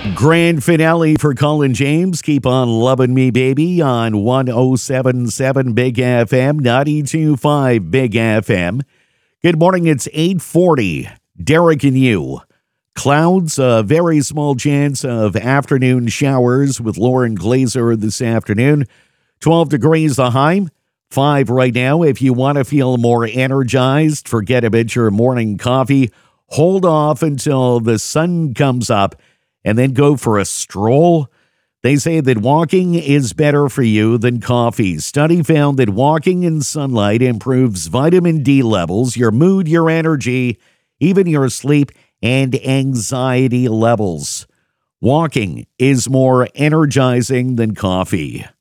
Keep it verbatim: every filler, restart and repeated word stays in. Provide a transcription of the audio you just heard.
Grand finale for Colin James. Keep on loving me, baby, on one oh seven point seven Big F M, ninety-two point five Big F M. Good morning. It's eight forty. Derek and you. Clouds, a very small chance of afternoon showers with Lauren Glazer this afternoon. twelve degrees the high. Five right now. If you want to feel more energized, forget about your morning coffee. Hold off until the sun comes up and then go for a stroll. They say that walking is better for you than coffee. Study found that walking in sunlight improves vitamin D levels, your mood, your energy, even your sleep and anxiety levels. Walking is more energizing than coffee.